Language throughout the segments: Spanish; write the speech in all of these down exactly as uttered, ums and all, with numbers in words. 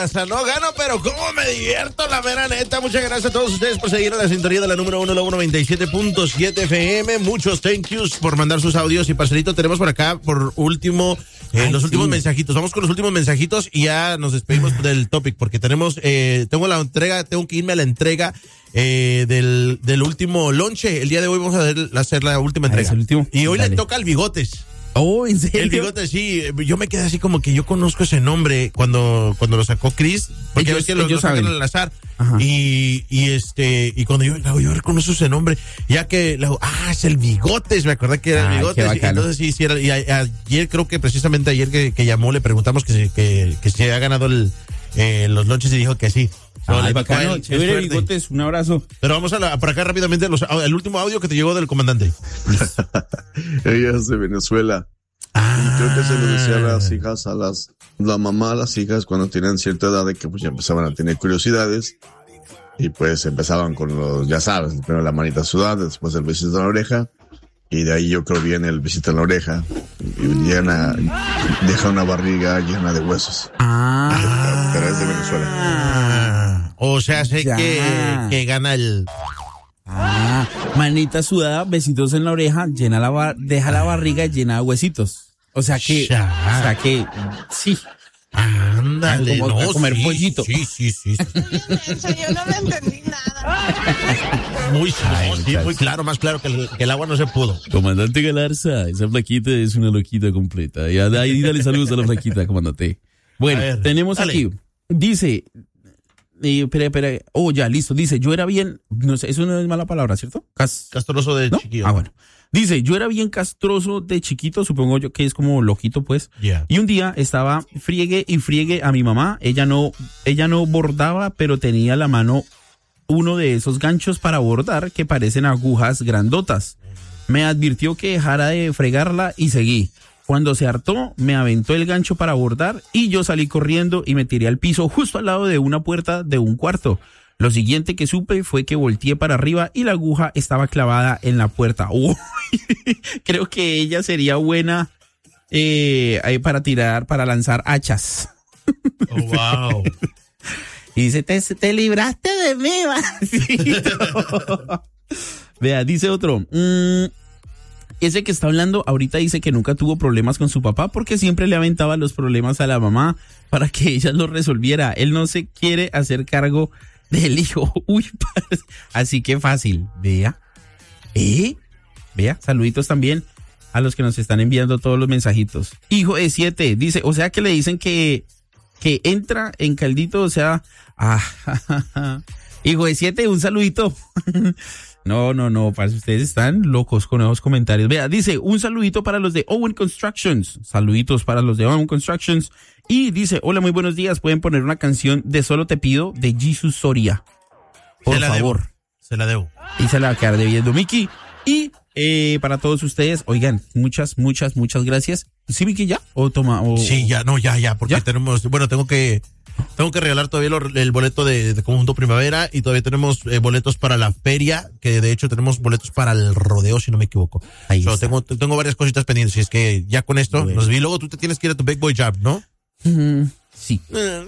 raza. No gano, pero cómo me divierto, la mera neta. Muchas gracias a todos ustedes por seguir a la sintonía de la número uno, la noventa y siete punto siete F M. Muchos thank yous por mandar sus audios. Y parcerito, tenemos por acá, por último, eh, Ay, los sí. últimos mensajitos. Vamos con los últimos mensajitos y ya nos despedimos del topic, porque tenemos, eh, tengo la entrega, tengo que irme a la entrega eh, del, del último lonche. El día de hoy vamos a hacer, a hacer la última entrega. Ah, último. Y hoy Dale. le toca al Bigotes. Oh, ¿en serio? El Bigotes, sí. Yo me quedé así como que yo conozco ese nombre cuando, cuando lo sacó Chris. Porque ellos, ves que lo, ellos lo sacan saben. al azar. Y, y este, y cuando yo, yo reconozco ese nombre, ya que, la, ah, es el Bigotes, me acordé que era Ay, el Bigotes. Y entonces sí, sí era, y a, ayer, creo que precisamente ayer que, que llamó, le preguntamos que, se, que, que se ha ganado el, eh, los lonches y dijo que sí. So, Ay, bacano, chévere, Bigotes, un abrazo. Pero vamos a la, por acá rápidamente, los, el último audio que te llegó del comandante. Ella es de Venezuela. Ah. Y creo que se lo decía a las hijas, a las, la mamá a las hijas cuando tenían cierta edad de que pues ya empezaban a tener curiosidades y pues empezaban con los, ya sabes, primero la manita sudada, después el besito en la oreja y de ahí yo creo viene el besito en la oreja y llena, deja una barriga llena de huesos. Ah. Pero es de Venezuela. Ah. O sea, sé Ya. que, que gana el... Ah, manita sudada, besitos en la oreja, llena la bar- deja la barriga llena de huesitos. O sea que, Ya. o sea que, sí. Ándale, Como no, a comer sí, pollito. Sí, sí, sí. Yo no le entendí nada. Muy, sí, muy claro, más claro que el, que el agua no se pudo. Comandante Galarza, esa flaquita es una loquita completa. Y ahí dale saludos a la flaquita, comandante. Bueno, A ver, tenemos dale. aquí, dice, eh, espera, espera, oh, ya, listo, dice, yo era bien, no sé, eso no es mala palabra, ¿cierto? Cas- Castroso de ¿No? chiquillo. Ah, bueno. Dice, yo era bien castroso de chiquito, supongo yo que es como loquito, pues. Yeah. Y un día estaba friegue y friegue a mi mamá. Ella no, ella no bordaba, pero tenía a la mano uno de esos ganchos para bordar que parecen agujas grandotas. Me advirtió que dejara de fregarla y seguí. Cuando se hartó, me aventó el gancho para bordar y yo salí corriendo y me tiré al piso justo al lado de una puerta de un cuarto. Lo siguiente que supe fue que volteé para arriba y la aguja estaba clavada en la puerta. Uy, creo que ella sería buena eh, ahí para tirar, para lanzar hachas. Oh, wow. Y dice, te, te libraste de mí, mamacito. Vea, dice otro. Mmm, ese que está hablando ahorita dice que nunca tuvo problemas con su papá porque siempre le aventaba los problemas a la mamá para que ella los resolviera. Él no se quiere hacer cargo del hijo. Uy, así que fácil. Vea. ¿Eh? Vea, saluditos también a los que nos están enviando todos los mensajitos. Hijo de siete, dice, o sea que le dicen que, que entra en caldito, o sea, ah, ja, ja, ja. Hijo de siete, un saludito. No, no, no, para ustedes están locos con esos comentarios. Vea, dice, un saludito para los de Owen Constructions. Saluditos para los de Owen Constructions. Y dice, hola, muy buenos días. Pueden poner una canción de Solo Te Pido de Jesus Soria. Por Se la favor. debo. Se la debo. Y se la va a quedar debiendo Miki. Y eh, para todos ustedes, oigan, muchas, muchas, muchas gracias. ¿Sí, Miki, ya? ¿O toma? O... Sí, ya, no, ya, ya, porque ¿Ya? tenemos, bueno, tengo que, tengo que regalar todavía lo, el boleto de, de Conjunto Primavera y todavía tenemos eh, boletos para la feria, que de hecho tenemos boletos para el rodeo, si no me equivoco. Ahí So, está. tengo, tengo varias cositas pendientes, y es que ya con esto, Bueno. nos vi, luego tú te tienes que ir a tu Big Boy Job, ¿no? Mm, sí.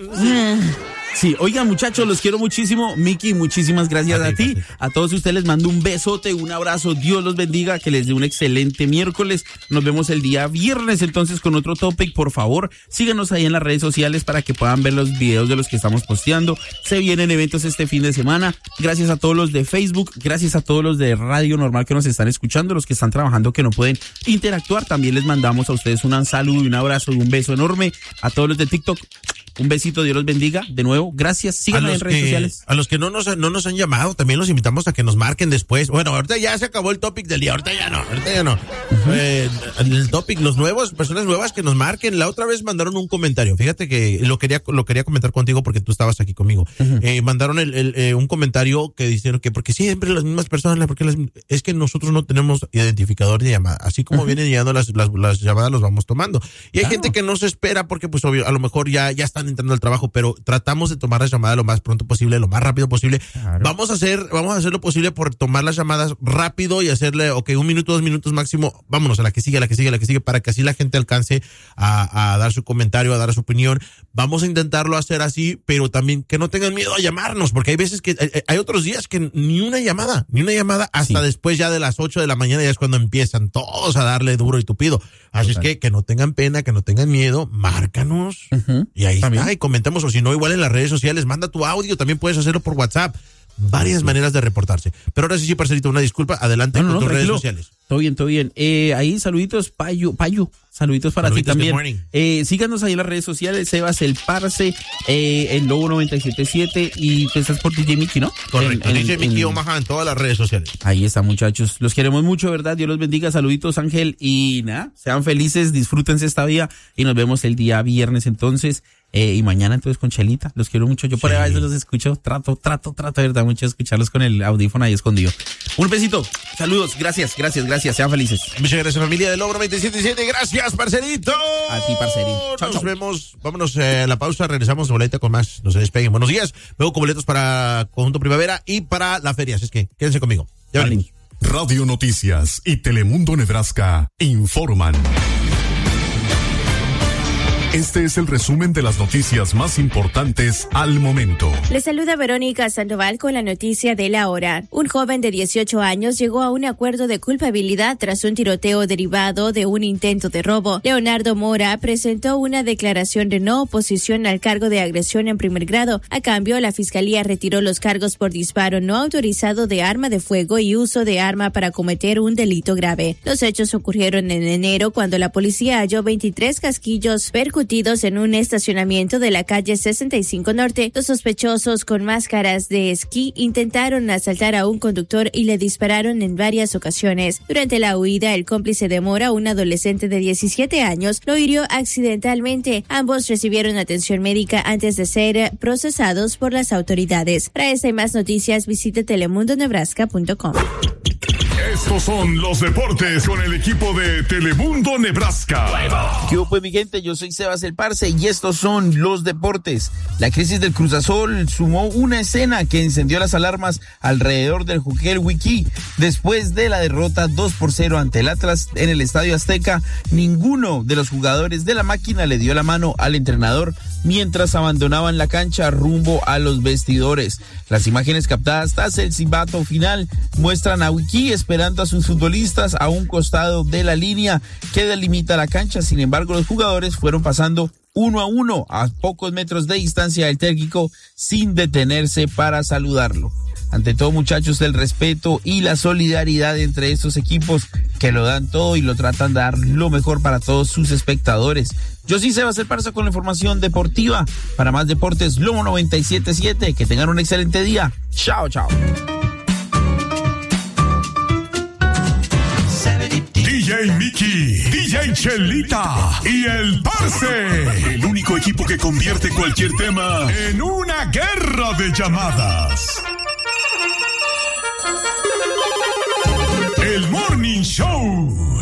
Sí, oigan, muchachos, los quiero muchísimo. Miki, muchísimas gracias A a, ti, ti. a ti. A todos ustedes les mando un besote, un abrazo. Dios los bendiga, que les dé un excelente miércoles. Nos vemos el día viernes entonces con otro topic. Por favor, síganos ahí en las redes sociales para que puedan ver los videos de los que estamos posteando. Se vienen eventos este fin de semana. Gracias a todos los de Facebook, gracias a todos los de Radio Normal que nos están escuchando, los que están trabajando que no pueden interactuar. También les mandamos a ustedes un saludo y un abrazo y un beso enorme. A todos los de TikTok, un besito, Dios los bendiga. De nuevo, gracias. Síganos en redes que, sociales. a los que no nos, no nos han llamado, también los invitamos a que nos marquen después. Bueno, ahorita ya se acabó el topic del día, ahorita ya no, ahorita ya no. Uh-huh. eh, el topic, los nuevos, personas nuevas que nos marquen. La otra vez mandaron un comentario. Fíjate que lo quería, lo quería comentar contigo porque tú estabas aquí conmigo. Uh-huh. Eh, mandaron el, el, eh, un comentario que dijeron que porque siempre las mismas personas, porque las, es que nosotros no tenemos identificador de llamada. Así como uh-huh. vienen llegando las, las, las llamadas, los vamos tomando. Y hay claro. gente que no se espera porque, pues, obvio, a lo mejor ya, ya están van entrando al trabajo, pero tratamos de tomar las llamadas lo más pronto posible, lo más rápido posible. Claro. Vamos a hacer, vamos a hacer lo posible por tomar las llamadas rápido y hacerle, ok, un minuto, dos minutos máximo, vámonos a la que sigue, a la que sigue, a la que sigue, para que así la gente alcance a, a dar su comentario, a dar su opinión. Vamos a intentarlo hacer así, pero también que no tengan miedo a llamarnos, porque hay veces que, hay, hay otros días que ni una llamada, ni una llamada, hasta sí. después ya de las ocho de la mañana ya es cuando empiezan todos a darle duro y tupido. Así Total. es que, que no tengan pena, que no tengan miedo, márcanos, uh-huh. y ahí ¿También? está, y comentamos, o si no, igual en las redes sociales, manda tu audio, también puedes hacerlo por WhatsApp. Varias sí. maneras de reportarse. Pero ahora sí, sí, parcerito, una disculpa. Adelante no, no, con tus no, redes sociales. Todo bien, todo bien. Eh, ahí, saluditos, Payu, Payu. Saluditos para saluditos ti también. Eh, síganos ahí en las redes sociales, Sebas el Parce, eh, el Lobo noventa y siete punto siete y tú estás por D J Mickey, ¿no? Correcto, en, en, D J Mickey Omaha en todas las redes sociales. Ahí está, muchachos. Los queremos mucho, ¿verdad? Dios los bendiga. Saluditos, Ángel. Y nada, sean felices, disfrútense esta vida y nos vemos el día viernes entonces. Eh, y mañana entonces con Chelita, los quiero mucho. Yo por ahí a veces los escucho, trato, trato, trato, de verdad, mucho escucharlos con el audífono ahí escondido. Un besito, saludos, gracias, gracias, gracias, sean felices. Muchas gracias, familia del Lobo noventa y siete punto siete, gracias, parcerito. A ti, parcerito. Chao, Nos chau. vemos, vámonos eh, a la pausa, regresamos de boleta con más, no se despeguen. Buenos días, luego con boletos para Conjunto Primavera y para la feria, así es que quédense conmigo. Ya venimos. Radio Noticias y Telemundo Nebraska informan. Este es el resumen de las noticias más importantes al momento. Le saluda Verónica Sandoval con la noticia de la hora. Un joven de dieciocho años llegó a un acuerdo de culpabilidad tras un tiroteo derivado de un intento de robo. Leonardo Mora presentó una declaración de no oposición al cargo de agresión en primer grado. A cambio, la fiscalía retiró los cargos por disparo no autorizado de arma de fuego y uso de arma para cometer un delito grave. Los hechos ocurrieron en enero cuando la policía halló veintitrés casquillos percutidos en un estacionamiento de la calle sesenta y cinco Norte. Los sospechosos con máscaras de esquí intentaron asaltar a un conductor y le dispararon en varias ocasiones. Durante la huida, el cómplice de Mora, un adolescente de diecisiete años, lo hirió accidentalmente. Ambos recibieron atención médica antes de ser procesados por las autoridades. Para esta y más noticias, visite telemundo nebraska punto com. Estos son los deportes con el equipo de Telemundo Nebraska. ¿Qué hubo, pues, mi gente? Yo soy Sebas el Parce y estos son los deportes. La crisis del Cruz Azul sumó una escena que encendió las alarmas alrededor del Juquel Wiki. Después de la derrota dos por cero ante el Atlas en el Estadio Azteca, ninguno de los jugadores de la máquina le dio la mano al entrenador mientras abandonaban la cancha rumbo a los vestidores. Las imágenes captadas tras el silbato final muestran a Wiki esperando a sus futbolistas a un costado de la línea que delimita la cancha. Sin embargo, los jugadores fueron pasando uno a uno a pocos metros de distancia del técnico sin detenerse para saludarlo. Ante todo, muchachos, el respeto y la solidaridad entre estos equipos que lo dan todo y lo tratan de dar lo mejor para todos sus espectadores. Yo sí, Sebas el Parce con la información deportiva. Para más deportes, Lobo noventa y siete punto siete. Que tengan un excelente día. Chao, chao. D J Mickey, D J Chelita y el Parce. El único equipo que convierte cualquier tema en una guerra de llamadas. El Morning Show.